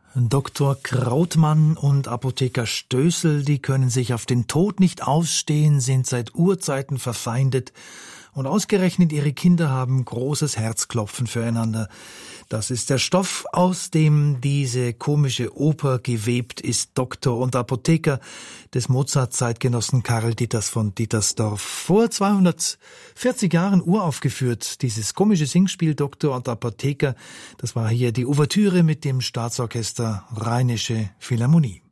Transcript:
Dr. Krautmann und Apotheker Stößel, die können sich auf den Tod nicht ausstehen, sind seit Urzeiten verfeindet und ausgerechnet ihre Kinder haben großes Herzklopfen füreinander. Das ist der Stoff, aus dem diese komische Oper gewebt ist. Doktor und Apotheker des Mozart-Zeitgenossen Karl Ditters von Dittersdorf. Vor 240 Jahren uraufgeführt, dieses komische Singspiel Doktor und Apotheker. Das war hier die Ouvertüre mit dem Staatsorchester Rheinische Philharmonie.